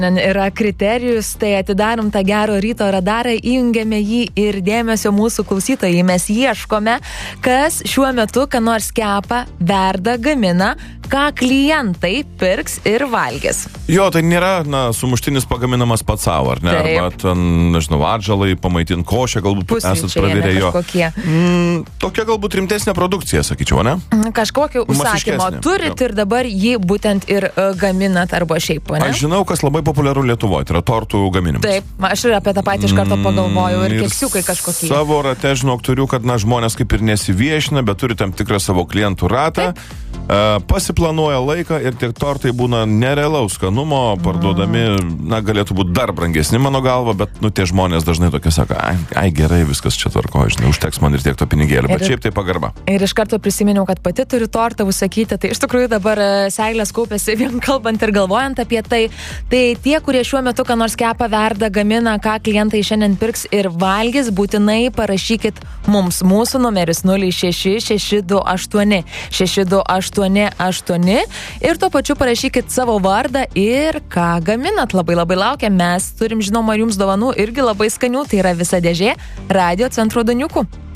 Yra kriterijus, tai atidarom tą gero ryto radarą, įjungiame jį ir dėmesio mūsų klausytojai. Mes ieškome, kas šiuo metu, ką nors kepa, verda, gamina, ką klientai pirks ir valgys. Jo, tai nėra, sumuštinis pagaminamas pats savo, ar ne? Taip. Arba ten, nežinau, atžalai, pamaitin košę, galbūt esat pravirę jo. Tokia galbūt rimtesnė produkcija, sakyčiau, ne? Kažkokio užsakymo turit ir dabar jį būtent ir gaminat arba šiaip, ne? Aš žinau, kas labai populiaru Lietuvoje, tai yra tortų gaminimas. Taip, aš ir apie tą patį iš karto pagalvojau ir keksiukai kažkokie. Savo rate, žinok, turiu, kad žmonės kaip ir nesiviešina, bet turi tam tikrą savo klientų ratą. Pasiplanuoja laiką ir tie tortai būna nerealaus skanumo, parduodami, galėtų būti dar brangesni mano galva, bet, tie žmonės dažnai tokie sako, ai gerai, viskas čia tvarkoja, žinai, užteks man ir tiek to pinigėlį, bet šiaip tai pagarba. Ir iš karto prisiminiau, kad pati turiu tortą užsakyti, tai iš tikrųjų dabar seilės kaupėsi vien kalbant ir galvojant apie tai. Tai tie, kurie šiuo metu ką nors kepa, verda, gamina, ką klientai šiandien pirks ir valgys, būtinai parašykit mums. Mūsų numeris 06628 6288 ir tuo pačiu parašykit savo vardą ir ką gaminat. Labai labai laukiam. Mes turim, žinoma, jums dovanų irgi labai skanių. Tai yra visa dėžė Radio Centro Daniukų.